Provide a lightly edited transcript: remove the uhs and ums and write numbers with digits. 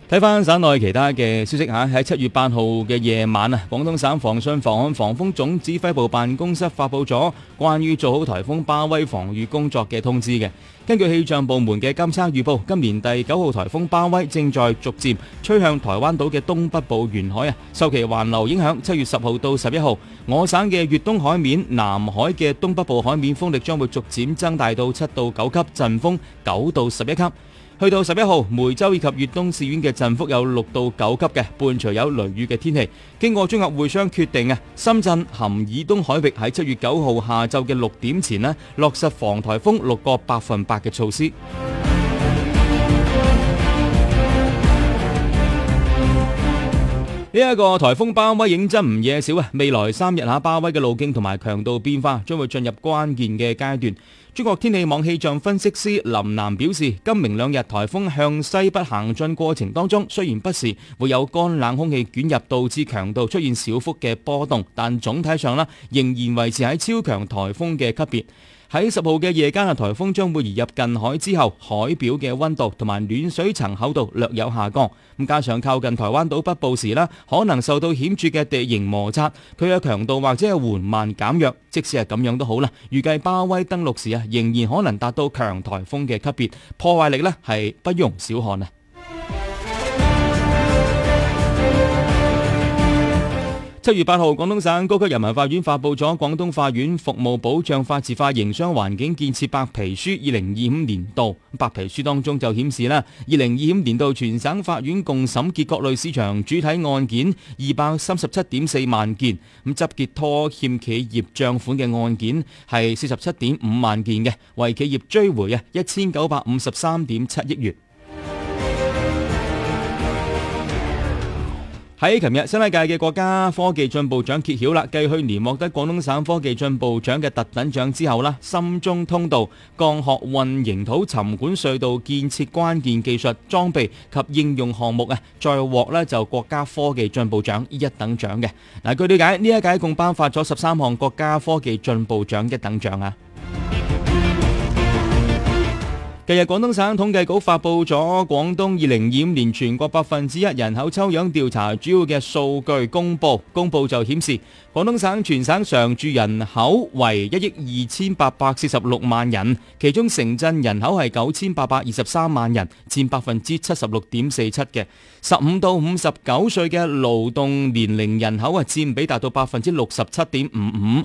睇翻省內其他嘅消息嚇，喺7月8號嘅夜晚啊，廣東省防汛防旱防風總指揮部辦公室發布咗關於做好颱風巴威防禦工作嘅通知嘅。根據氣象部門嘅監測預報，今年第9號颱風巴威正在逐漸吹向台灣島嘅東北部沿海啊，受其環流影響，7月10號到11號，我省嘅粵東海面、南海嘅東北部海面風力將會逐漸增大到7到9級，陣風9到11級。去到11號，梅州以及粵東市縣嘅陣風有6到9級嘅，伴隨有雷雨嘅天氣。經過綜合會商決定啊，深圳含以東海域喺7月9號下晝嘅6點前呢，落實防颱風6個100%嘅措施。呢一個颱風巴威認真唔嘢少啊！未來3日巴威嘅路徑同埋強度變化將會進入關鍵嘅階段。中國天氣網氣象分析師林南表示，今明2日颱風向西北行進過程當中，雖然不時會有乾冷空氣捲入，導致強度出現小幅嘅波動，但總體上仍然維持喺超強颱風嘅級別。喺10號嘅夜間，颱風將會移入近海之後，海表嘅溫度同埋暖水層厚度略有下降。咁加上靠近台灣島北部時可能受到顯著嘅地形摩擦，佢嘅強度或者係緩慢減弱。即使係咁樣都好啦，預計巴威登陸時仍然可能達到強颱風嘅級別，破壞力係不容小看啊！7月8號，廣東省高級人民法院發布咗《廣東法院服務保障法治化營商環境建設白皮書2025年度》。白皮書當中就顯示2025年度全省法院共審結各類市場主體案件237.4萬件，咁執結拖欠企業帳款嘅案件係47.5萬件嘅，為企業追回1953.7億元。喺琴日，新一屆嘅國家科技進步獎揭曉啦，繼去年獲得廣東省科技進步獎嘅特等獎之後深中通道、鋼學混凝土沉管隧道建設關鍵技術裝備及應用項目再獲就國家科技進步獎1等獎嘅。據了解，呢一屆共頒發咗13項國家科技進步獎1等獎啊。近日，廣東省統計局發布咗廣東2025年全國1%人口抽樣調查主要嘅數據公佈就顯示，廣東省全省常住人口為1億2846萬人，其中城鎮人口係9823萬人，佔76.47%嘅。15到59歲嘅勞動年齡人口佔比達到67.55%，